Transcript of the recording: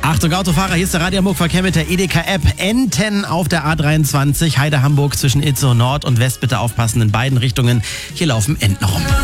Achtung Autofahrer, hier ist der Radio Hamburg Verkehr mit der Edeka-App. Enten auf der A23, Heide Hamburg zwischen Itzehoe Nord und West. Bitte aufpassen in beiden Richtungen. Hier laufen Enten rum.